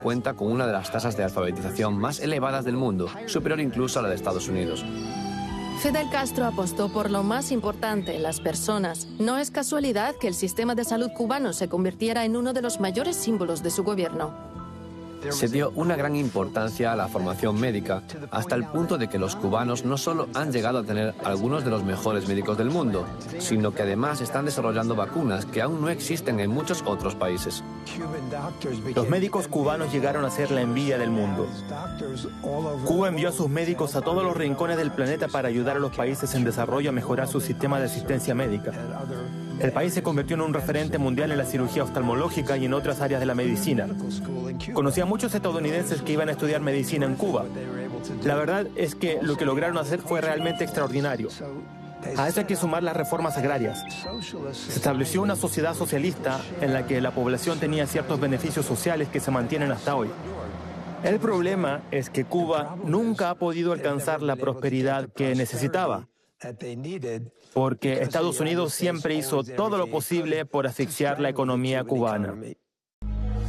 cuenta con una de las tasas de alfabetización más elevadas del mundo, superior incluso a la de Estados Unidos. Fidel Castro apostó por lo más importante, las personas. No es casualidad que el sistema de salud cubano se convirtiera en uno de los mayores símbolos de su gobierno. Se dio una gran importancia a la formación médica, hasta el punto de que los cubanos no solo han llegado a tener algunos de los mejores médicos del mundo, sino que además están desarrollando vacunas que aún no existen en muchos otros países. Los médicos cubanos llegaron a ser la envidia del mundo. Cuba envió a sus médicos a todos los rincones del planeta para ayudar a los países en desarrollo a mejorar su sistema de asistencia médica. El país se convirtió en un referente mundial en la cirugía oftalmológica y en otras áreas de la medicina. Conocí a muchos estadounidenses que iban a estudiar medicina en Cuba. La verdad es que lo que lograron hacer fue realmente extraordinario. A eso hay que sumar las reformas agrarias. Se estableció una sociedad socialista en la que la población tenía ciertos beneficios sociales que se mantienen hasta hoy. El problema es que Cuba nunca ha podido alcanzar la prosperidad que necesitaba, porque Estados Unidos siempre hizo todo lo posible por asfixiar la economía cubana.